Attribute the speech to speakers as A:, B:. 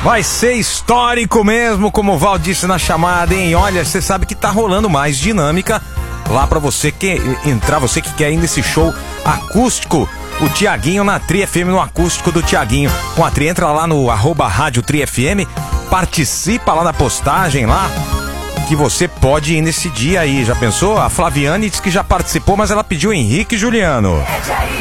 A: Vai ser histórico mesmo, como o Val disse na chamada, hein? Olha, você sabe que tá rolando mais dinâmica lá pra você que entrar, você que quer ir nesse show acústico. O Tiaguinho na Tri FM, no acústico do Tiaguinho com a Tri. Entra lá no @Rádio Tri FM, participa lá na postagem lá, que você pode ir nesse dia aí. Já pensou? A Flaviane disse que já participou, mas ela pediu Henrique e Juliano.